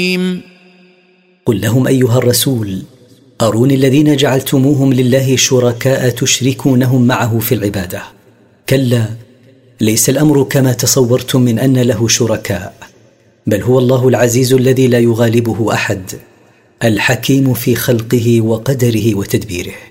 قل لهم أيها الرسول: أروني الذين جعلتموهم لله شركاء تشركونهم معه في العبادة. كلا، ليس الأمر كما تصورتم من أن له شركاء، بل هو الله العزيز الذي لا يغالبه أحد، الحكيم في خلقه وقدره وتدبيره.